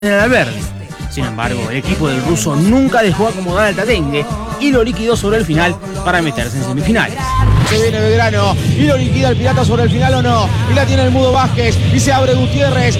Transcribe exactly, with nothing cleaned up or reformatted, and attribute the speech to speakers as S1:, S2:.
S1: en el Alberdi. Sin embargo, el equipo del ruso nunca dejó acomodar al Tatengue y lo liquidó sobre el final para meterse en semifinales.
S2: Se viene Belgrano y lo liquida el Pirata sobre el final o no. Y la tiene el Mudo Vázquez y se abre Gutiérrez.